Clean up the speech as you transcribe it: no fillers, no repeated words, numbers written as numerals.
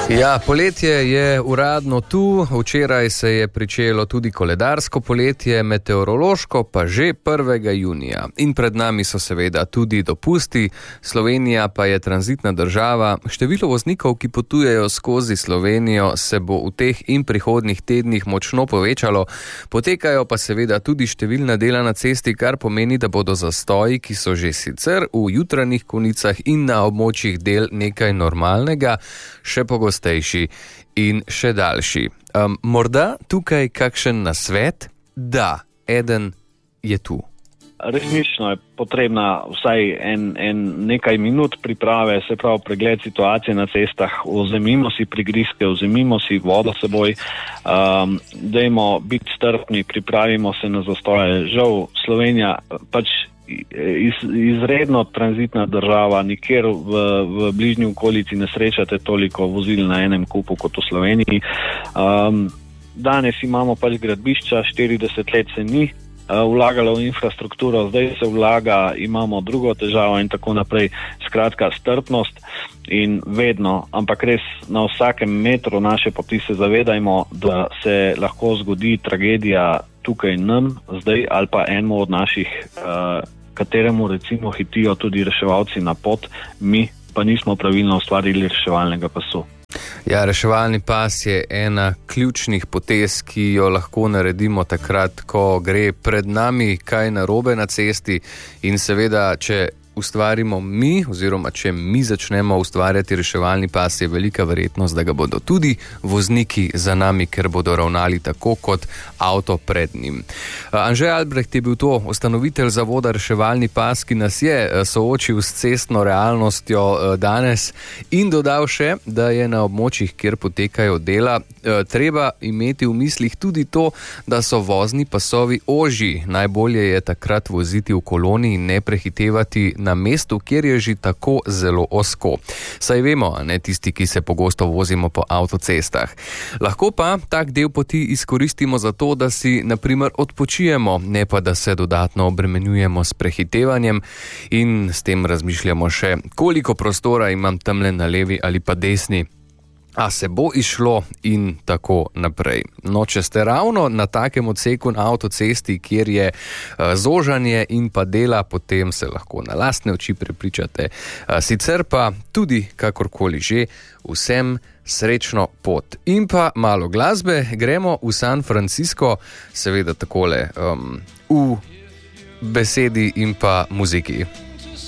Ja, poletje je uradno tu, včeraj se je pričelo tudi koledarsko poletje, meteorološko pa že 1. junija. In pred nami so seveda tudi dopusti, Slovenija pa je tranzitna država. Število voznikov, ki potujejo skozi Slovenijo, se bo v teh in prihodnjih tednih močno povečalo. Potekajo pa seveda tudi številna dela na cesti, kar pomeni, da bodo zastoji, ki so že sicer v jutranjih konicah in na območjih del nekaj normalnega, še pogostejši in še daljši. Morda tukaj kakšen nasvet? Da, eden je tu. Resnično je potrebna vsaj nekaj minut priprave, se pravi pregled situacije na cestah, vzemimo si prigrizke, vzemimo si vodo seboj, dajmo biti strpni, pripravimo se na zastoje. Žal Slovenija pač izredno tranzitna država, nikjer v bližnji okolici ne srečate toliko vozil na enem kupu kot v Sloveniji. Danes imamo pač gradbišča, 40 let se ni vlagalo v infrastrukturo, zdaj se vlaga, imamo drugo težavo in tako naprej. Skratka, strpnost in vedno, ampak res na vsakem metru naše poti se zavedajmo, da se lahko zgodi tragedija tukaj nam, zdaj ali pa enemu od naših, kateremu recimo hitijo tudi reševalci na pot, mi pa nismo pravilno ustvarili reševalnega pasu. Ja, reševalni pas je ena ključnih potez, ki jo lahko naredimo takrat, ko gre pred nami kaj narobe na cesti in seveda, če ustvarimo mi, oziroma če mi začnemo ustvarjati reševalni pas, je velika verjetnost, da ga bodo tudi vozniki za nami, ker bodo ravnali tako kot avto pred njim. Anže Albrecht je bil to ustanovitelj zavoda Reševalni pas, ki nas je soočil s cestno realnostjo danes in dodal še, da je na območjih, kjer potekajo dela, treba imeti v mislih tudi to, da so vozni pasovi ožji. Najbolje je takrat voziti v koloni in ne prehitevati na mestu, kjer je že tako zelo ozko. Saj vemo, ne tisti, ki se pogosto vozimo po avtocestah. Lahko pa tak del poti izkoristimo za to, da si na primer odpočijemo, ne pa da se dodatno obremenjujemo s prehitevanjem in s tem razmišljamo še, koliko prostora imam tamle na levi ali pa desni. A se bo išlo in tako naprej. No, če ste ravno na takem odseku na avtocesti, kjer je zožanje in pa dela, potem se lahko na lastne oči prepričate. Sicer pa tudi, kakorkoli že, vsem srečno pot. In pa malo glasbe, gremo v San Francisco, seveda takole v besedi in pa muziki.